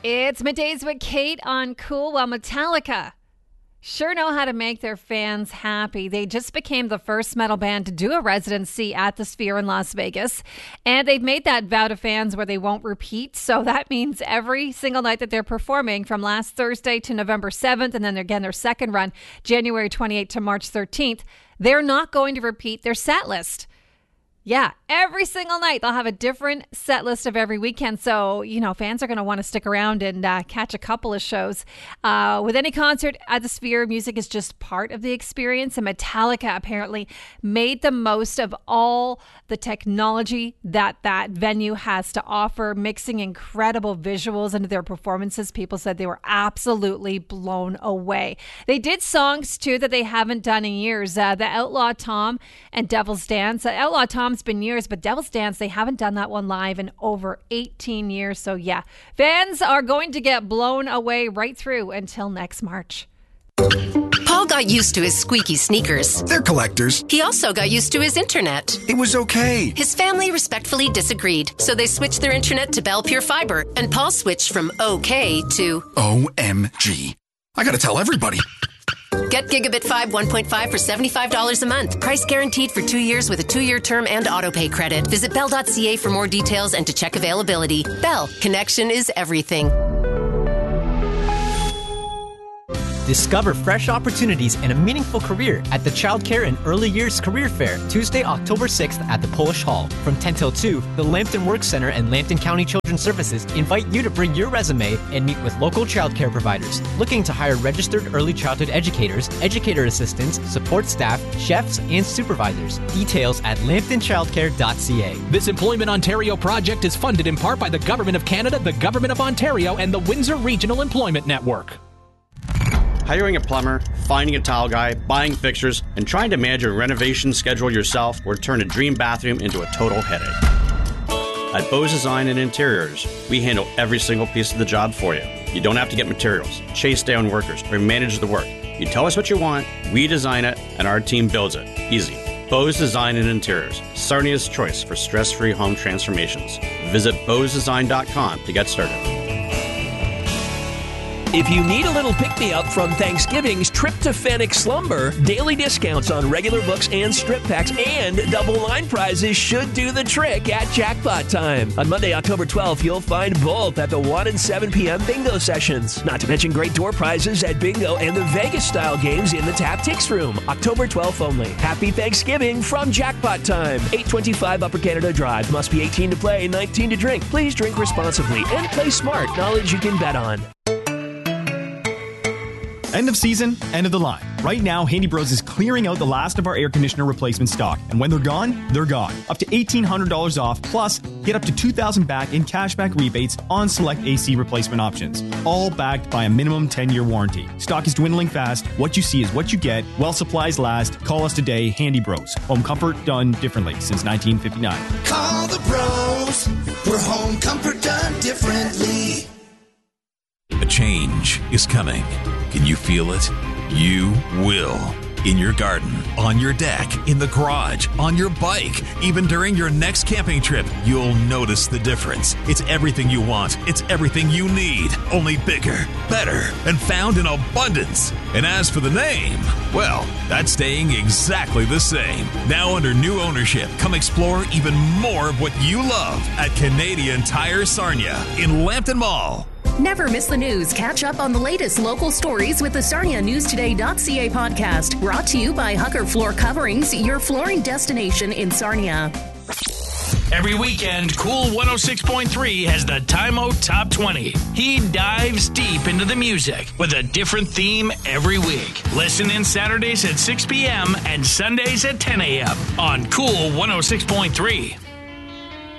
It's Middays with Kate on Cool. Well, Metallica sure know how to make their fans happy. They just became the first metal band to do a residency at the Sphere in Las Vegas. And they've made that vow to fans where they won't repeat. So that means every single night that they're performing from last Thursday to November 7th, and then again their second run, January 28th to March 13th, they're not going to repeat their set list. Yeah, every single night they'll have a different set list of every weekend. So, fans are going to want to stick around and catch a couple of shows. With any concert at the Sphere, music is just part of the experience. And Metallica apparently made the most of all the technology that venue has to offer, mixing incredible visuals into their performances. People said they were absolutely blown away. They did songs, too, that they haven't done in years. The Outlaw Tom and Devil's Dance. Outlaw Tom's been years, but Devil's Dance, they haven't done that one live in over 18 years. So yeah, fans are going to get blown away right through until next March. Paul got used to his squeaky sneakers. They're collectors. He also got used to his internet. It was okay. His family respectfully disagreed, so they switched their internet to Bell Pure Fiber, and Paul switched from okay to OMG. I gotta tell everybody. Get Gigabit 5 1.5 for $75 a month. Price guaranteed for 2 years with a 2-year term and autopay credit. Visit bell.ca for more details and to check availability. Bell, connection is everything. Discover fresh opportunities and a meaningful career at the Childcare and Early Years Career Fair, Tuesday, October 6th at the Polish Hall. From 10 till 2, the Lambton Work Center and Lambton County Children's Services invite you to bring your resume and meet with local childcare providers looking to hire registered early childhood educators, educator assistants, support staff, chefs, and supervisors. Details at lambtonchildcare.ca. This Employment Ontario project is funded in part by the Government of Canada, the Government of Ontario, and the Windsor Regional Employment Network. Hiring a plumber, finding a tile guy, buying fixtures, and trying to manage a renovation schedule yourself will turn a dream bathroom into a total headache. At Bose Design and Interiors, we handle every single piece of the job for you. You don't have to get materials, chase down workers, or manage the work. You tell us what you want, we design it, and our team builds it. Easy. Bose Design and Interiors, Sarnia's choice for stress-free home transformations. Visit bosedesign.com to get started. If you need a little pick-me-up from Thanksgiving's Tryptophanic Slumber, daily discounts on regular books and strip packs and double line prizes should do the trick at Jackpot Time. On Monday, October 12th, you'll find both at the 1 and 7 p.m. bingo sessions. Not to mention great door prizes at bingo and the Vegas-style games in the Tap Tix Room. October 12th only. Happy Thanksgiving from Jackpot Time. 825 Upper Canada Drive. Must be 18 to play, 19 to drink. Please drink responsibly and play smart. Knowledge you can bet on. End of season, end of the line. Right now, Handy Bros is clearing out the last of our air conditioner replacement stock. And when they're gone, they're gone. Up to $1,800 off, plus get up to $2,000 back in cashback rebates on select AC replacement options. All backed by a minimum 10-year warranty. Stock is dwindling fast. What you see is what you get. While supplies last, call us today, Handy Bros. Home comfort done differently since 1959. Call the bros for home comfort done differently. A change is coming. Can you feel it? You will. In your garden, on your deck, in the garage, on your bike, even during your next camping trip, you'll notice the difference. It's everything you want. It's everything you need. Only bigger, better, and found in abundance. And as for the name, well, that's staying exactly the same. Now under new ownership, come explore even more of what you love at Canadian Tire Sarnia in Lambton Mall. Never miss the news. Catch up on the latest local stories with the SarniaNewsToday.ca podcast. Brought to you by Hucker Floor Coverings, your flooring destination in Sarnia. Every weekend, Cool 106.3 has the Time Out Top 20. He dives deep into the music with a different theme every week. Listen in Saturdays at 6 p.m. and Sundays at 10 a.m. on Cool 106.3.